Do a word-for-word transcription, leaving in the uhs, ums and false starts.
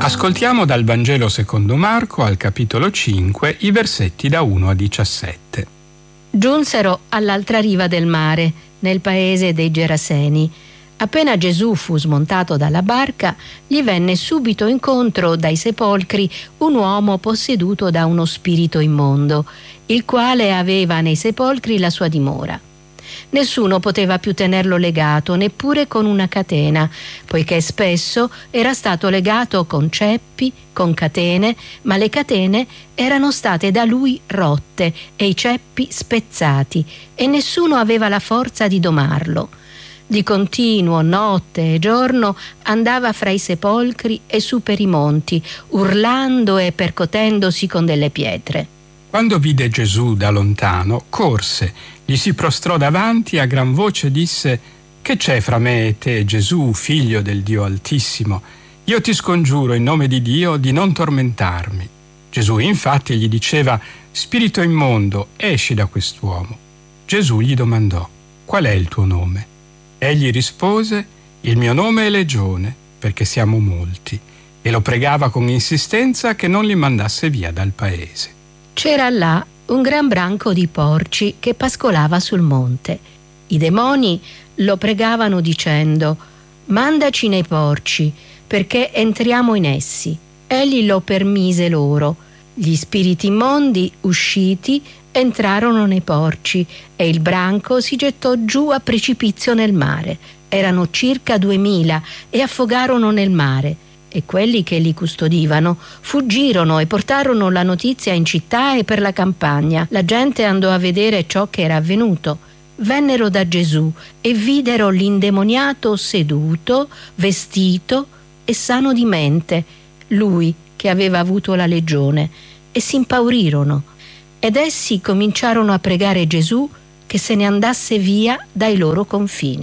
Ascoltiamo dal Vangelo secondo Marco al capitolo cinque i versetti da uno a diciassette. Giunsero all'altra riva del mare, nel paese dei Geraseni. Appena Gesù fu smontato dalla barca, gli venne subito incontro dai sepolcri un uomo posseduto da uno spirito immondo, il quale aveva nei sepolcri la sua dimora. Nessuno poteva più tenerlo legato, neppure con una catena, poiché spesso era stato legato con ceppi, con catene, ma le catene erano state da lui rotte e i ceppi spezzati, e nessuno aveva la forza di domarlo. Di continuo, notte e giorno, andava fra i sepolcri e su per i monti, urlando e percotendosi con delle pietre. Quando vide Gesù da lontano, corse, gli si prostrò davanti e a gran voce disse: «Che c'è fra me e te, Gesù, figlio del Dio Altissimo? Io ti scongiuro in nome di Dio di non tormentarmi». Gesù infatti gli diceva: «Spirito immondo, esci da quest'uomo». Gesù gli domandò: «Qual è il tuo nome?» Egli rispose: «Il mio nome è Legione, perché siamo molti», e lo pregava con insistenza che non li mandasse via dal paese. C'era là un gran branco di porci che pascolava sul monte. I demoni lo pregavano dicendo: «Mandaci nei porci, perché entriamo in essi». Egli lo permise loro. Gli spiriti immondi, usciti, entrarono nei porci e il branco si gettò giù a precipizio nel mare. Erano circa duemila e affogarono nel mare. E quelli che li custodivano fuggirono e portarono la notizia in città e per la campagna. La gente andò a vedere ciò che era avvenuto. Vennero da Gesù e videro l'indemoniato seduto, vestito e sano di mente, lui che aveva avuto la legione, e si impaurirono. Ed essi cominciarono a pregare Gesù che se ne andasse via dai loro confini.